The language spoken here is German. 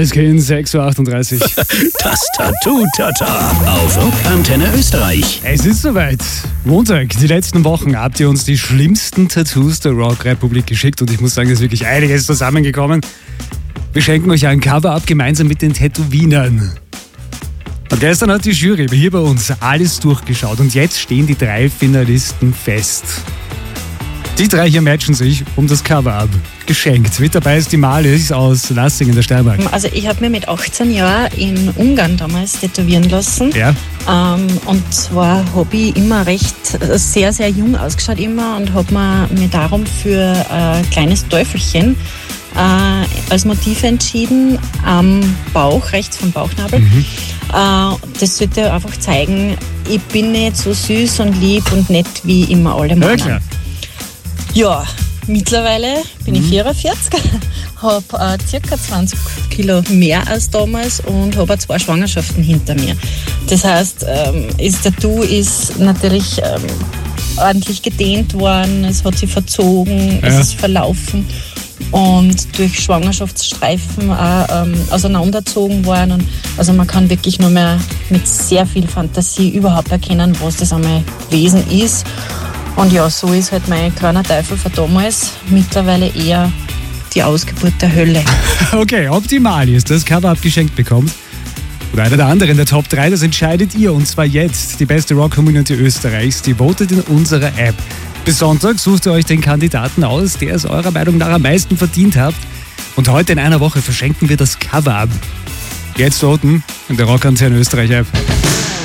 Måneskin, 6.38 Uhr. Das Tattoo-Tata auf Rockantenne Österreich. Es ist soweit. Montag, die letzten Wochen habt ihr uns die schlimmsten Tattoos der Rock-Republik geschickt und ich muss sagen, es ist wirklich einiges zusammengekommen. Wir schenken euch ein Cover-Up gemeinsam mit den Tätowinern. Und gestern hat die Jury hier bei uns alles durchgeschaut und jetzt stehen die 3 Finalisten fest. Die 3 hier matchen sich um das Cover-Up. Geschenkt. Mit dabei ist die Malis aus Lassing in der Steiermark. Also ich habe mir mit 18 Jahren in Ungarn damals tätowieren lassen. Ja. Und zwar habe ich immer sehr, sehr jung ausgeschaut immer und habe mir darum für ein kleines Teufelchen als Motiv entschieden am Bauch, rechts vom Bauchnabel. Das sollte einfach zeigen, ich bin nicht so süß und lieb und nett wie immer alle Männer. Ja, klar. Ja, mittlerweile bin ich 44, habe ca. 20 Kilo mehr als damals und habe 2 Schwangerschaften hinter mir. Das heißt, das Tattoo ist natürlich ordentlich gedehnt worden, es hat sich verzogen, es ist verlaufen und durch Schwangerschaftsstreifen auch auseinandergezogen worden. Und also man kann wirklich nur mehr mit sehr viel Fantasie überhaupt erkennen, was das einmal gewesen ist. Und ja, so ist halt mein kleiner Teufel von damals mittlerweile eher die Ausgeburt der Hölle. Okay, ob die Malis das Cover-Up geschenkt bekommt oder einer der anderen in der Top 3, das entscheidet ihr. Und zwar jetzt. Die beste Rock-Community Österreichs, die votet in unserer App. Bis Sonntag sucht ihr euch den Kandidaten aus, der es eurer Meinung nach am meisten verdient habt. Und heute in einer Woche verschenken wir das Cover-Up. Jetzt voten in der Rockantenne Österreich App.